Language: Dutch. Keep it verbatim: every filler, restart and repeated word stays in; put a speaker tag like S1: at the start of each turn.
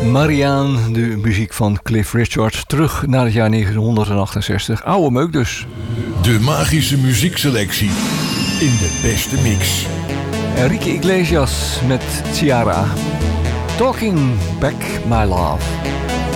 S1: Marianne, de muziek van Cliff Richard, terug naar het jaar negentien achtenzestig. Oude meuk dus.
S2: De magische muziekselectie in de beste mix.
S1: Enrique Iglesias met Ciara. Talking Back My Love.